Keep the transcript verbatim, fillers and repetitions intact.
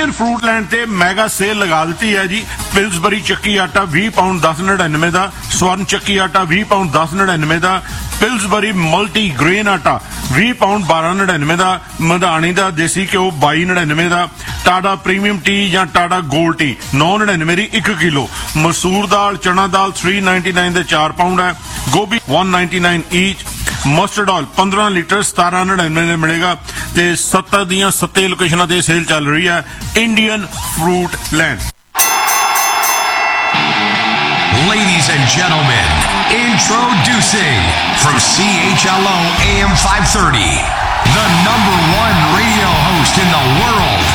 Indian ਫਰੂਟਲੈਂਡ ਤੇ mega sale ਲਗਾ ਦਿੱਤੀ ਹੈ ਜੀ। ਪਿਲਸਬਰੀ ਚੱਕੀ ਆਟਾ ਵੀਹ ਪਾਉਂਡ ਦਸ ਨੜਿਨਵੇਂ ਦਾ, ਸਵਰਨ ਚੱਕੀ ਆਟਾ ਵੀਹ ਪਾਉਂਡ ਦਸ ਨੜਿਨਵੇਂ ਦਾ, ਪਿਲਸਬਰੀ ਮਲਟੀ ਗ੍ਰੇਨ ਆਟਾ ਵੀਹ ਪਾਉਂਡ ਬਾਰਾਂ ਨੜਿਨਵੇਂ ਦਾ, ਮਧਾਣੀ ਦਾ ਦੇਸੀ ਘਿਓ ਬਾਈ ਨੜਿਨਵੇਂ ਦਾ, ਟਾਟਾ ਪ੍ਰੀਮੀਅਮ ਟੀ ਜਾਂ ਟਾਟਾ ਗੋਲਡ ਟੀ ਨੌ ਨੜਿਨਵੇਂ ਦੀ ਇੱਕ ਕਿਲੋ, ਮਸੂਰ ਦਾਲ ਚਣਾ ਦਾਲ ਤਿੰਨ ਸੌ ਨਿन्यानवे ਦੇ ਚਾਰ ਪਾਉਂਡ ਹੈ, ਗੋਭੀ ਇੱਕ ਸੌ ਨਿन्यानवे ਈਚ, ਮਸਟਰਡ ਆਇਲ ਪੰਦਰਾਂ ਲੀਟਰ ਸਤਾਰਾਂ ਨੜਿਨਵੇਂ ਦੇ ਮਿਲੇਗਾ ਤੇ ਸੱਤਰ ਦੀਆਂ ਸੱਤੇ ਲੋਕੇਸ਼ਨਾਂ ਤੇ ਸੇਲ ਚੱਲ ਰਹੀ ਹੈ। Indian fruit land. Ladies and gentlemen, introducing from C H L O A M five thirty, the number one radio host in the world.